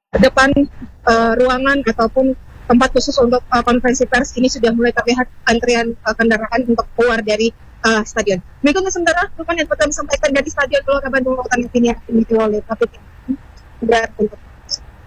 depan ruangan ataupun tempat khusus untuk konferensi pers ini sudah mulai terlihat antrian kendaraan untuk keluar dari stadion. Demikian sementara Rukun yang dapat disampaikan dari Stadion Gelora Bandung Lautan yang ini dimiliki oleh Kapiten.